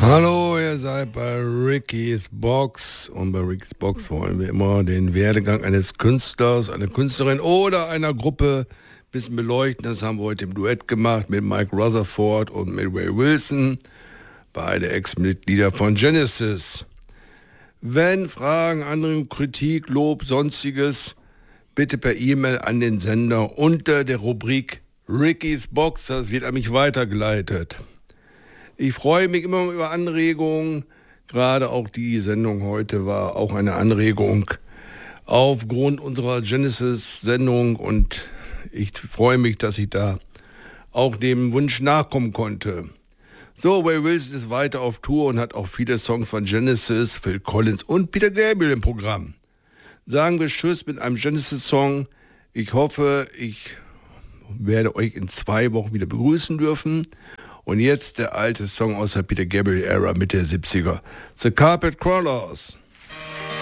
Hallo, ihr seid bei Ricky's Box und bei Ricky's Box wollen wir immer den Werdegang eines Künstlers, einer Künstlerin oder einer Gruppe ein bisschen beleuchten. Das haben wir heute im Duett gemacht mit Mike Rutherford und mit Ray Wilson, beide Ex-Mitglieder von Genesis. Wenn Fragen, Anregungen, Kritik, Lob, Sonstiges, bitte per E-Mail an den Sender unter der Rubrik Ricky's Box, das wird an mich weitergeleitet. Ich freue mich immer über Anregungen, gerade auch die Sendung heute war auch eine Anregung aufgrund unserer Genesis-Sendung und ich freue mich, dass ich da auch dem Wunsch nachkommen konnte. So, Ray Wilson ist weiter auf Tour und hat auch viele Songs von Genesis, Phil Collins und Peter Gabriel im Programm. Sagen wir Tschüss mit einem Genesis-Song. Ich hoffe, ich werde euch in 2 Wochen wieder begrüßen dürfen. Und jetzt der alte Song aus der Peter Gabriel-Ära Mitte der 70er. The Carpet Crawlers.